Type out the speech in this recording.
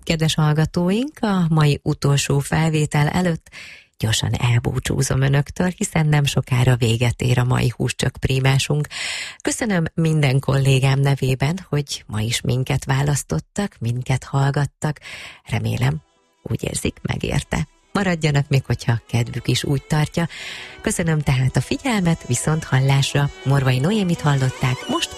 kedves hallgatóink, a mai utolsó felvétel előtt gyorsan elbúcsúzom önöktől, hiszen nem sokára véget ér a mai Húscsök prímásunk. Köszönöm minden kollégám nevében, hogy ma is minket választottak, minket hallgattak. Remélem, úgy érzik, megérte. Maradjanak még, hogyha kedvük is úgy tartja. Köszönöm tehát a figyelmet, viszont hallásra. Morvai Noémit hallották, most